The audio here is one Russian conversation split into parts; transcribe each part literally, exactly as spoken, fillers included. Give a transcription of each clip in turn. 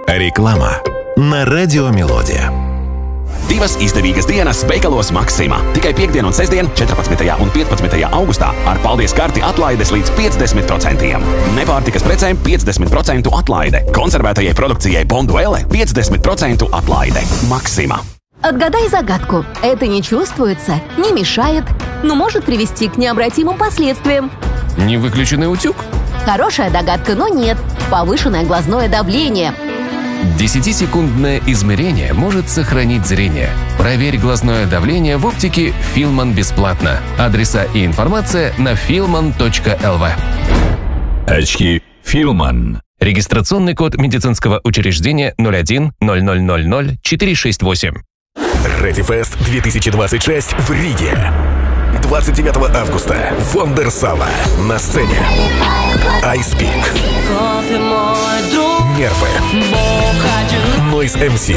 Реклама на Радио Мелодия. Divas izdevīgas dienas veikalos Maxima. Tikai piektdien un sestdien, četrpadsmitajā un piecpadsmitajā augustā ar paldies karti atlaides līdz piecdesmit procentiem. Nepārtikas precēm piecdesmit procentu atlaide. Konservētajai produkcijai Bonduelle piecdesmit procentu atlaide. Maxima. Отгадай загадку. Это не чувствуется, не мешает, но может привести к необратимым последствиям. Не выключенный утюг? Хорошая догадка, но нет. Повышенное глазное давление. Десятисекундное измерение может сохранить зрение. Проверь глазное давление в оптике Филман бесплатно. Адреса и информация на филман точка эл ви. Очки Филман. Регистрационный код медицинского учреждения ноль один ноль ноль ноль ноль четыре шесть восемь. Редифест две тысячи двадцать шесть в Риге. двадцать девятого августа. Вондерсала. На сцене Айспик, Нервы, Нойз эм си,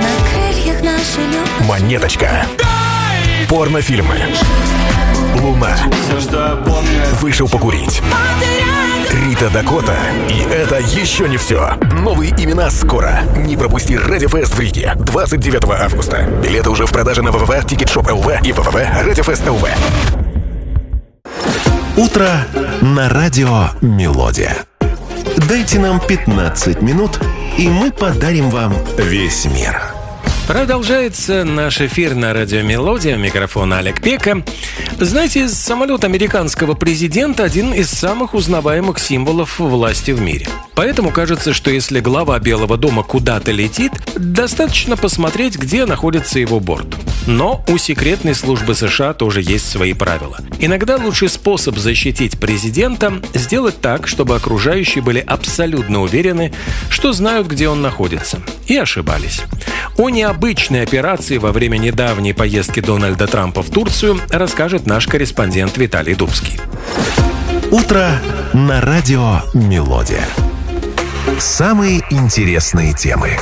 Монеточка, порнофильмы, Луна, Вышел покурить, Рита Дакота. И это еще не все. Новые имена скоро. Не пропусти Редифест в Риге двадцать девятого августа. Билеты уже в продаже на вэ вэ вэ точка тикетшоп точка эл ви и вэ вэ вэ точка редифест точка эл ви. Утро на Радио Мелодия. Дайте нам пятнадцать минут, и мы подарим вам весь мир. Продолжается наш эфир на Радио Мелодия. Микрофон Олег Пека. Знаете, самолет американского президента – один из самых узнаваемых символов власти в мире. Поэтому кажется, что если глава Белого дома куда-то летит, достаточно посмотреть, где находится его борт. Но у секретной службы США тоже есть свои правила. Иногда лучший способ защитить президента – сделать так, чтобы окружающие были абсолютно уверены, что знают, где он находится. И ошибались. О необычной операции во время недавней поездки Дональда Трампа в Турцию расскажет наш корреспондент Виталий Дубский. Утро на Радио Мелодия. Самые интересные темы.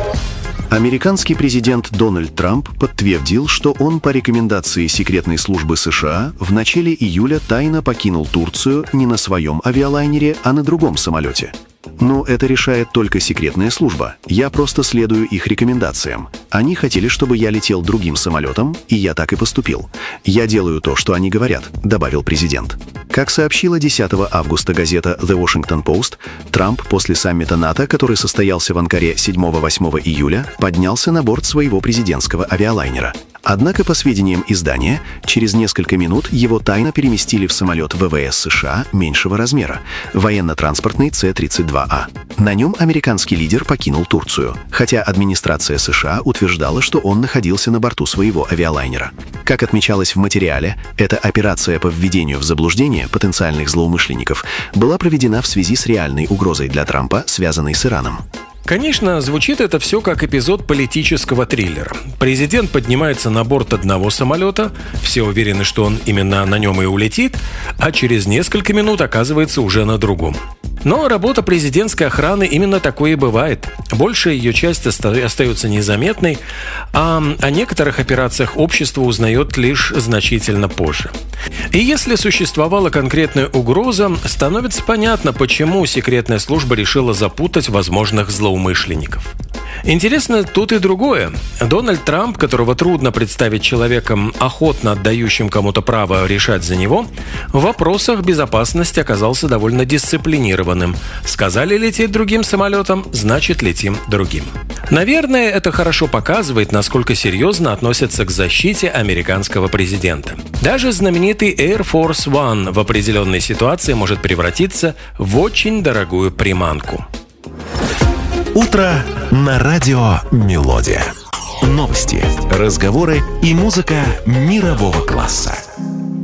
Американский президент Дональд Трамп подтвердил, что он по рекомендации секретной службы США в начале июля тайно покинул Турцию не на своем авиалайнере, а на другом самолете. Но это решает только секретная служба. Я просто следую их рекомендациям. Они хотели, чтобы я летел другим самолетом, и я так и поступил. Я делаю то, что они говорят, добавил президент. Как сообщила десятого августа газета The Washington Post, Трамп после саммита НАТО, который состоялся в Анкаре седьмого-восьмого июля, поднялся на борт своего президентского авиалайнера. Однако, по сведениям издания, через несколько минут его тайно переместили в самолет вэ вэ эс США меньшего размера, военно-транспортный С тридцать два А. На нем американский лидер покинул Турцию, хотя администрация США утверждала, что он находился на борту своего авиалайнера. Как отмечалось в материале, эта операция по введению в заблуждение потенциальных злоумышленников была проведена в связи с реальной угрозой для Трампа, связанной с Ираном. Конечно, звучит это все как эпизод политического триллера. Президент поднимается на борт одного самолета, все уверены, что он именно на нем и улетит, а через несколько минут оказывается уже на другом. Но работа президентской охраны именно такое и бывает. Большая ее часть оста- остается незаметной, а о некоторых операциях общество узнает лишь значительно позже. И если существовала конкретная угроза, становится понятно, почему секретная служба решила запутать возможных злоумышленников. Интересно тут и другое. Дональд Трамп, которого трудно представить человеком, охотно отдающим кому-то право решать за него, в вопросах безопасности оказался довольно дисциплинированным. Сказали лететь другим самолетом, значит летим другим. Наверное, это хорошо показывает, насколько серьезно относятся к защите американского президента. Даже знаменитый Air Force One в определенной ситуации может превратиться в очень дорогую приманку. Утро на Радио Мелодия. Новости, разговоры и музыка мирового класса.